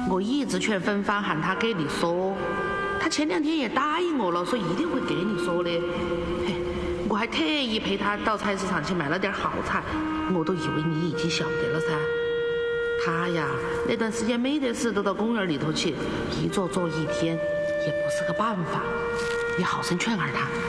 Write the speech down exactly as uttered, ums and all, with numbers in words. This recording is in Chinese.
我一直劝芬芳喊他给你说，他前两天也答应我了，说一定会给你说的。嘿，我还特意陪他到菜市场去买了点好菜，我都以为你已经晓得了噻。他呀，那段时间没得事都到公园里头去，一坐坐一天，也不是个办法。你好生劝儿他。